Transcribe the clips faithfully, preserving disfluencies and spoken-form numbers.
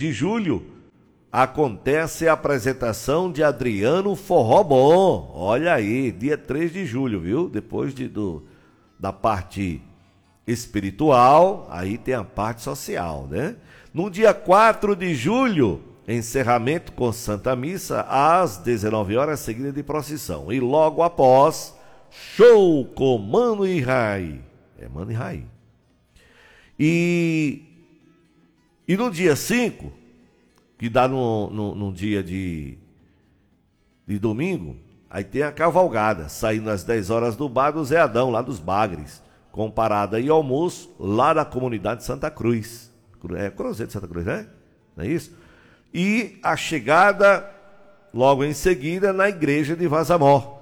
de julho, acontece a apresentação de Adriano Forró Bom. Olha aí, dia três de julho, viu? Depois de, do, da parte espiritual, aí tem a parte social, né? No dia quatro de julho, encerramento com Santa Missa, às dezenove horas, seguida de procissão. E logo após, show com Mano e Rai. É Mano e Rai. E, e no dia cinco, que dá no, no, no dia de, de domingo, aí tem a cavalgada, saindo às dez horas do bar do Zé Adão, lá dos Bagres, com parada e almoço lá da comunidade Santa Cruz. É Cruzeiro de Santa Cruz, né? Não é isso? E a chegada, logo em seguida, na igreja de Vazamó.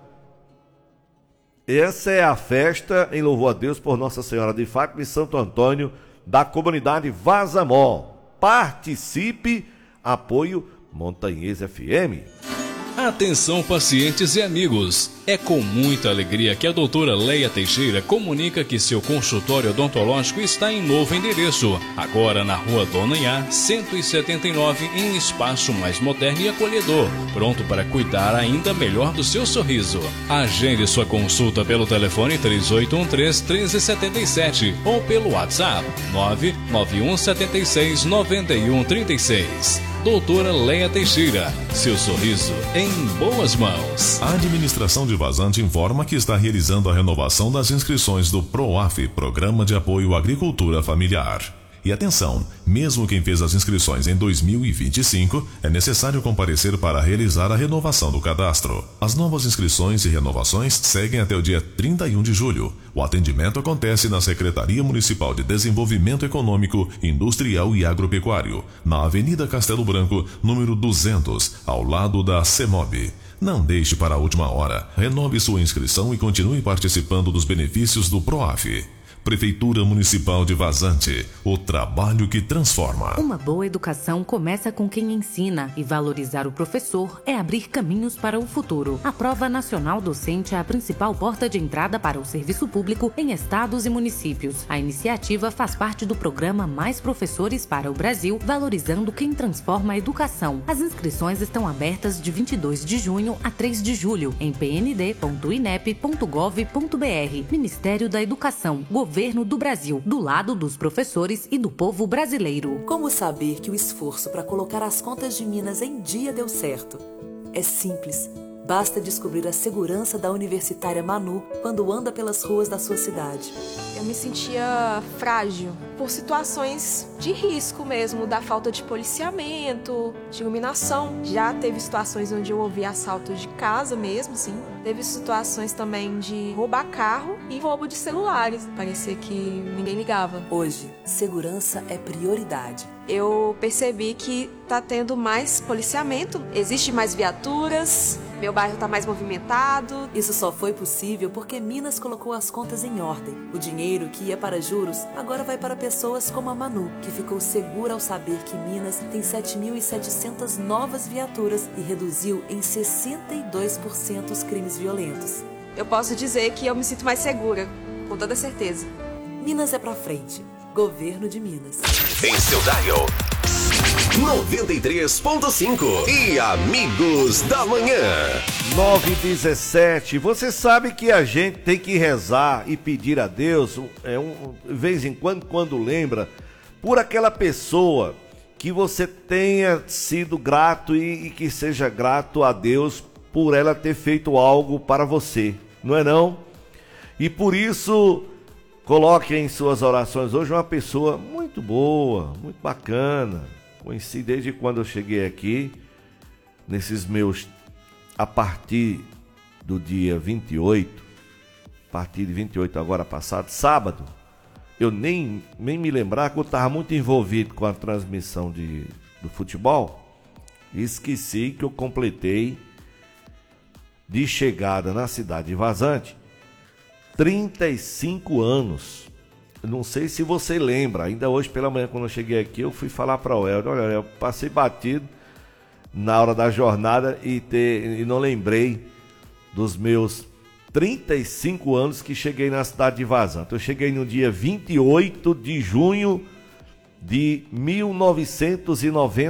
Essa é a festa em louvor a Deus por Nossa Senhora de Fátima e Santo Antônio da comunidade Vazamó. Participe, apoio Montanhês F M. Atenção, pacientes e amigos. É com muita alegria que a doutora Leia Teixeira comunica que seu consultório odontológico está em novo endereço. Agora na rua Dona Iá, cento e setenta e nove, em espaço mais moderno e acolhedor. Pronto para cuidar ainda melhor do seu sorriso. Agende sua consulta pelo telefone três oito um três, um três sete sete ou pelo WhatsApp nove nove um sete seis, nove um três seis. Doutora Leia Teixeira, seu sorriso em boas mãos. A administração de Vazante informa que está realizando a renovação das inscrições do PROAF, Programa de Apoio à Agricultura Familiar. E atenção, mesmo quem fez as inscrições em dois mil e vinte e cinco, é necessário comparecer para realizar a renovação do cadastro. As novas inscrições e renovações seguem até o dia trinta e um de julho. O atendimento acontece na Secretaria Municipal de Desenvolvimento Econômico, Industrial e Agropecuário, na Avenida Castelo Branco, número duzentos, ao lado da CEMOB. Não deixe para a última hora. Renove sua inscrição e continue participando dos benefícios do PROAF. Prefeitura Municipal de Vazante, o trabalho que transforma. Uma boa educação começa com quem ensina, e valorizar o professor é abrir caminhos para o futuro. A Prova Nacional Docente é a principal porta de entrada para o serviço público em estados e municípios. A iniciativa faz parte do programa Mais Professores para o Brasil, valorizando quem transforma a educação. As inscrições estão abertas de vinte e dois de junho a três de julho em p n d ponto inep ponto gov ponto b r. Ministério da Educação, Governo do Brasil, do lado dos professores e do povo brasileiro. Como saber que o esforço para colocar as contas de Minas em dia deu certo? É simples. Basta descobrir a segurança da universitária Manu quando anda pelas ruas da sua cidade. Eu me sentia frágil por situações de risco mesmo, da falta de policiamento, de iluminação. Já teve situações onde eu ouvi assaltos de casa mesmo, sim. Teve situações também de roubar carro e roubo de celulares. Parecia que ninguém ligava. Hoje, segurança é prioridade. Eu percebi que tá tendo mais policiamento, existe mais viaturas, meu bairro tá mais movimentado. Isso só foi possível porque Minas colocou as contas em ordem. O dinheiro que ia para juros agora vai para pessoas como a Manu, que ficou segura ao saber que Minas tem sete mil e setecentas novas viaturas e reduziu em sessenta e dois por cento os crimes violentos. Eu posso dizer que eu me sinto mais segura, com toda certeza. Minas é pra frente. Governo de Minas. Em seu dial noventa e três ponto cinco e Amigos da Manhã. nove e dezessete. Você sabe que a gente tem que rezar e pedir a Deus, é um, de vez em quando, quando lembra, por aquela pessoa que você tenha sido grato e, e que seja grato a Deus por ela ter feito algo para você, não é não? E por isso, coloque em suas orações hoje uma pessoa muito boa, muito bacana. Conheci desde quando eu cheguei aqui, nesses meus, a partir do dia vinte e oito, a partir de vinte e oito agora passado, sábado, eu nem, nem me lembrar que eu estava muito envolvido com a transmissão de, do futebol, e esqueci que eu completei de chegada na cidade de Vazante trinta e cinco anos. Não sei se você lembra, ainda hoje pela manhã quando eu cheguei aqui eu fui falar para o Helder, olha, eu passei batido na hora da jornada e, ter, e não lembrei dos meus trinta e cinco anos que cheguei na cidade de Vazante. Eu cheguei no dia vinte e oito de junho de mil novecentos e noventa